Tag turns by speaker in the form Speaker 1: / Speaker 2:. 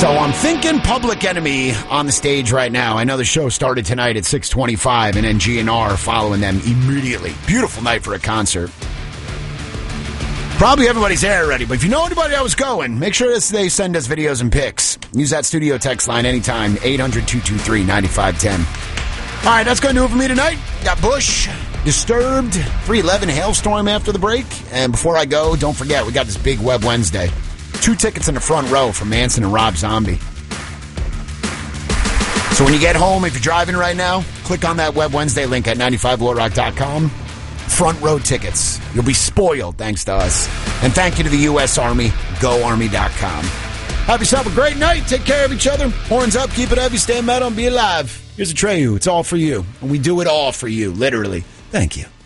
Speaker 1: So I'm thinking Public Enemy on the stage right now. I know the show started tonight at 6:25 and then GNR following them immediately. Beautiful night for a concert. Probably everybody's there already, but if you know anybody that was going, make sure that they send us videos and pics. Use that studio text line anytime, 800-223-9510. All right, that's going to do it for me tonight. Got Bush, Disturbed, 311 Hailstorm after the break. And before I go, don't forget, we got this big Web Wednesday. 2 tickets in the front row for Manson and Rob Zombie. So when you get home, if you're driving right now, click on that Web Wednesday link at 95loadrock.com. Front row tickets. You'll be spoiled thanks to us. And thank you to the U.S. Army. GoArmy.com. Have yourself a great night. Take care of each other. Horns up. Keep it heavy. Stay metal and be alive. Here's a Treyu. It's all for you. And we do it all for you. Literally. Thank you.